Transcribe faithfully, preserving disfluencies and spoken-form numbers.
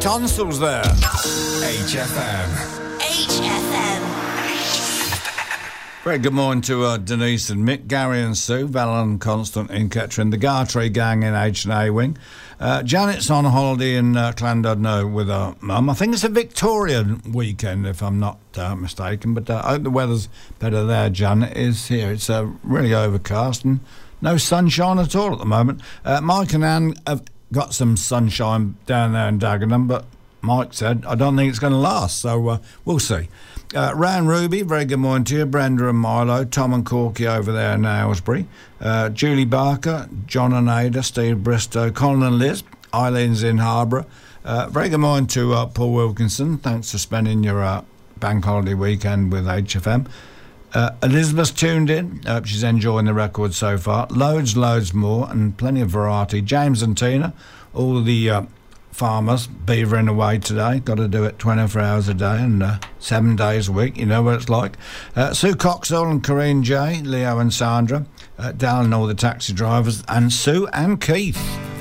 tonsils there. H F M. H F M. Very good morning to uh, Denise and Mick, Gary and Sue, Val and Constant in Kettering, the Gartree gang in H and A Wing. Uh, Janet's on holiday in uh, Llandudno with her mum. I think it's a Victorian weekend, if I'm not uh, mistaken, but uh, I hope the weather's better there. Janet is here. It's uh, really overcast and no sunshine at all at the moment. Uh, Mike and Anne have got some sunshine down there in Dagenham, but Mike said, I don't think it's going to last, so uh, we'll see. Uh, Ran Ruby, very good morning to you. Brenda and Milo, Tom and Corky over there in Aylesbury. Uh, Julie Barker, John and Ada, Steve Bristow, Colin and Liz, Eileen's in Harborough. Uh, very good morning to uh, Paul Wilkinson. Thanks for spending your uh, bank holiday weekend with H F M. Uh, Elizabeth's tuned in. Uh, she's enjoying the record so far. Loads, loads more, and plenty of variety. James and Tina, all the uh, farmers beavering away today. Got to do it twenty-four hours a day and uh, seven days a week. You know what it's like. Uh, Sue Coxall and Corinne J, Leo and Sandra, uh, Dal and all the taxi drivers, and Sue and Keith.